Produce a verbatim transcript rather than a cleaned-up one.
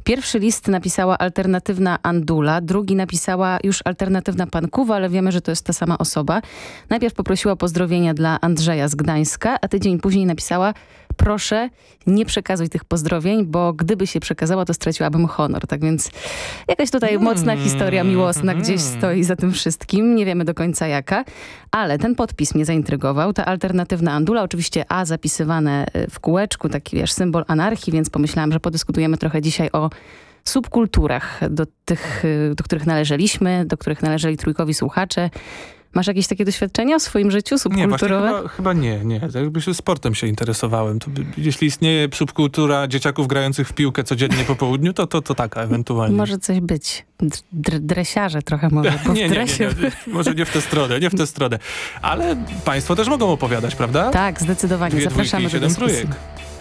Pierwszy list napisała alternatywna Andula, drugi napisała już alternatywna Pankuwa, ale wiemy, że to jest ta sama osoba. Najpierw poprosiła pozdrowienia dla Andrzeja z Gdańska, a tydzień później napisała: proszę, nie przekazuj tych pozdrowień, bo gdyby się przekazała, to straciłabym honor. Tak więc jakaś tutaj mm, mocna historia miłosna mm. gdzieś stoi za tym wszystkim. Nie wiemy do końca jaka, ale ten podpis mnie zaintrygował. Ta alternatywna Andula, oczywiście A zapisywane w kółeczku, taki wiesz, symbol anarchii, więc pomyślałam, że podyskutujemy trochę dzisiaj o subkulturach, do tych, do których należeliśmy, do których należeli trójkowi słuchacze. Masz jakieś takie doświadczenia w swoim życiu subkulturowe? Nie, chyba, chyba nie, nie. Jakby się sportem się interesowałem. To, jeśli istnieje subkultura dzieciaków grających w piłkę codziennie po południu, to, to, to taka ewentualnie. Może coś być. Dr- dresiarze trochę może, bo nie, w nie, nie, nie, może nie w tę stronę, nie w tę stronę. Ale państwo też mogą opowiadać, prawda? Tak, zdecydowanie. Dwie Zapraszamy dwójki i do siedem dyskusji. trójek.